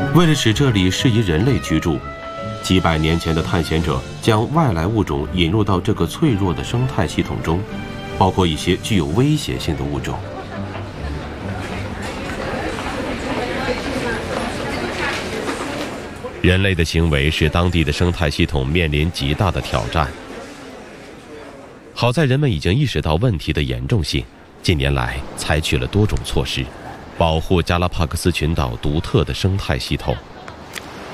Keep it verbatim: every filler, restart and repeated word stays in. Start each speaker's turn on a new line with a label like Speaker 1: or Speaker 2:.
Speaker 1: 为了使这里适宜人类居住，几百年前的探险者将外来物种引入到这个脆弱的生态系统中，包括一些具有威胁性的物种。人类的行为使当地的生态系统面临极大的挑战。好在人们已经意识到问题的严重性，近年来采取了多种措施，保护加拉帕戈斯群岛独特的生态系统。